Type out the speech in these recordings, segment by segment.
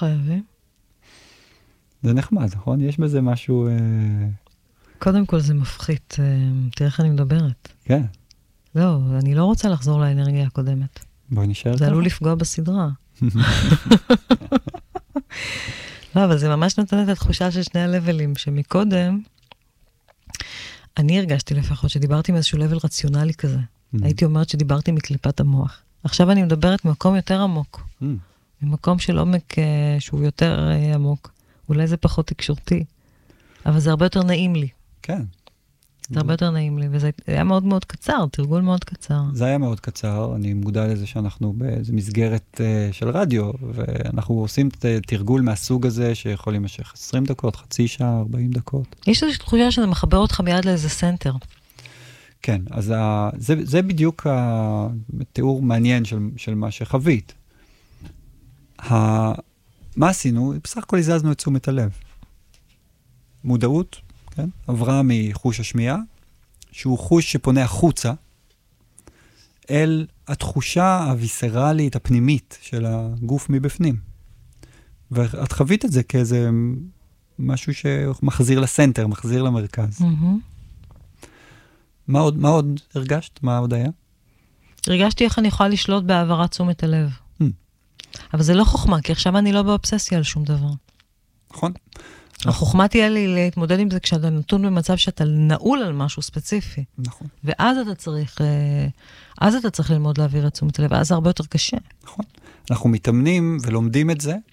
חייבים. זה נחמד, נכון? יש בזה משהו... קודם כל זה מפחית. תראה איך אני מדברת. כן. לא, אני לא רוצה לחזור לאנרגיה הקודמת. בואי נשאר ככה. זה עלול לפגוע בסדרה. לא, אבל זה ממש נותן את התחושה של שני הלבלים, שמקודם, אני הרגשתי לפחות שדיברתי מאיזשהו לבל רציונלי כזה. הייתי אומרת שדיברתי מקליפת המוח. עכשיו אני מדברת ממקום יותר עמוק. ממקום של עומק שהוא יותר עמוק. אולי זה פחות תקשורתי, אבל זה הרבה יותר נעים לי. כן. זה הרבה יותר נעים לי, וזה היה מאוד מאוד קצר, תרגול מאוד קצר. זה היה מאוד קצר, אני מודע לזה שאנחנו באיזו מסגרת של רדיו, ואנחנו עושים תרגול מהסוג הזה, שיכול להימשך 20 דקות, חצי שעה, 40 דקות. יש איזושהי תחושה שזה מחבר אותך מיד לאיזה סנטר. כן, אז זה בדיוק התיאור מעניין של מה שחווית. מה עשינו? בסך הכל הזזנו את תשומת הלב. מודעות, כן? עברה מחוש השמיעה, שהוא חוש שפונה החוצה, אל התחושה הוויסרלית, הפנימית של הגוף מבפנים. ואת חווית את זה כאיזה משהו שמחזיר לסנטר, מחזיר למרכז. מה עוד הרגשת? מה עוד היה? הרגשתי איך אני יכולה לשלוט בעברת תשומת הלב. אבל זה לא חוכמה, כי עכשיו אני לא באובססיה על שום דבר. נכון. החוכמה תהיה לי להתמודד עם זה כשאתה נתון במצב שאתה נעול על משהו ספציפי. נכון. ואז אתה צריך ללמוד להעביר את תשומת הלב, ואז זה הרבה יותר קשה. נכון. אנחנו מתאמנים ולומדים את זה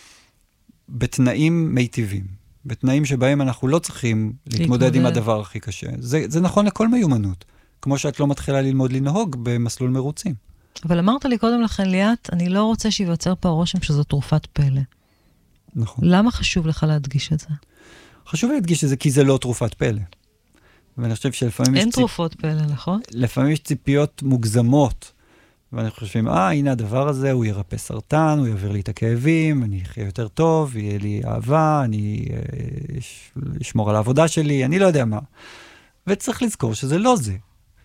בתנאים מיטיבים. בתנאים שבהם אנחנו לא צריכים להתמודד עם הדבר הכי קשה. זה נכון לכל מיומנות. כמו שאת לא מתחילה ללמוד לנהוג במסלול מרוצים. אבל אמרת לי קודם לכן, ליאת, אני לא רוצה שיווצר פה הרושם שזו תרופת פלא. נכון. למה חשוב לך להדגיש את זה? חשוב להדגיש את זה כי זה לא תרופת פלא. ואני חושב שלפעמים אין תרופות פלא, נכון? לפעמים יש ציפיות מוגזמות, ואני חושבים, הנה הדבר הזה, הוא ירפא סרטן, הוא יעביר לי את הכאבים, אני אחיה יותר טוב, יהיה לי אהבה, אני אשמור על העבודה שלי, אני לא יודע מה. וצריך לזכור שזה לא זה.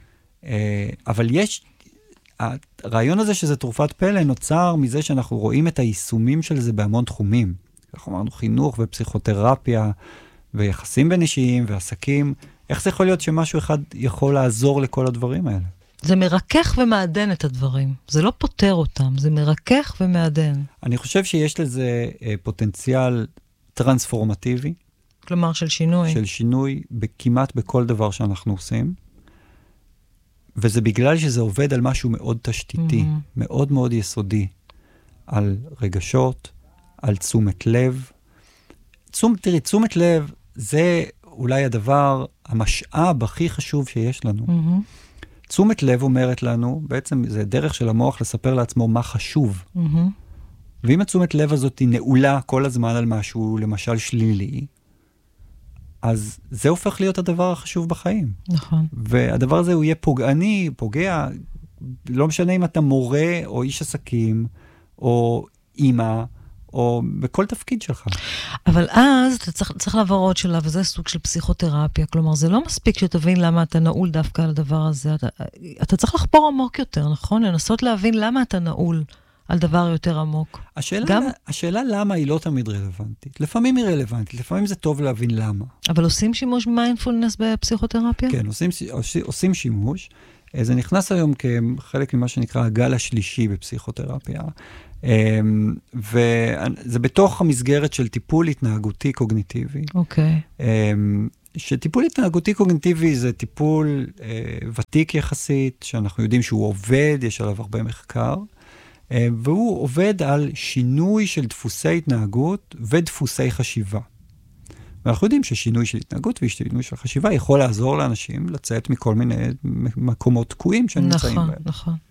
אבל יש... הרעיון הזה שזה תרופת פלא נוצר מזה שאנחנו רואים את היישומים של זה בהמון תחומים. אנחנו אמרנו חינוך ופסיכותרפיה ויחסים בין אישיים ועסקים. איך זה יכול להיות שמשהו אחד יכול לעזור לכל הדברים האלה? זה מרכך ומעדן את הדברים. זה לא פותר אותם, זה מרכך ומעדן. אני חושב שיש לזה פוטנציאל טרנספורמטיבי. כלומר של שינוי. של שינוי כמעט בכל דבר שאנחנו עושים. וזה בגלל שזה עובד על משהו מאוד תשתיתי, מאוד מאוד יסודי, על רגשות, על תשומת לב. תראי, תשומת לב זה אולי הדבר, המשאב הכי חשוב שיש לנו. תשומת לב אומרת לנו, בעצם זה דרך של המוח לספר לעצמו מה חשוב. ואם התשומת לב הזאת היא נעולה כל הזמן על משהו, למשל שלילי, אז זה הופך להיות הדבר החשוב בחיים. נכון. והדבר הזה הוא יהיה פוגעני, פוגע, לא משנה אם אתה מורה או איש עסקים, או אימא, או בכל תפקיד שלך. אבל אז אתה צריך לעבור עוד שלב, וזה סוג של פסיכותרפיה. כלומר, זה לא מספיק שתבין למה אתה נעול דווקא על הדבר הזה. אתה צריך לחפור עמוק יותר, נכון? לנסות להבין למה אתה נעול על דבר יותר עמוק. השאלה למה היא לא תמיד רלוונטית. לפעמים היא רלוונטית, לפעמים זה טוב להבין למה. אבל עושים שימוש במיינדפולנס בפסיכותרפיה? כן, עושים שימוש. זה נכנס היום כחלק ממה שנקרא הגל השלישי בפסיכותרפיה. וזה בתוך המסגרת של טיפול התנהגותי קוגניטיבי. אוקיי. שטיפול התנהגותי קוגניטיבי זה טיפול ותיק יחסית, שאנחנו יודעים שהוא עובד, יש עליו הרבה מחקר. והוא עובד על שינוי של דפוסי התנהגות ודפוסי חשיבה. ואנחנו יודעים ששינוי של התנהגות ושינוי של חשיבה יכול לעזור לאנשים לצאת מכל מיני מקומות תקועים שהם נמצאים בהם. נכון, נכון.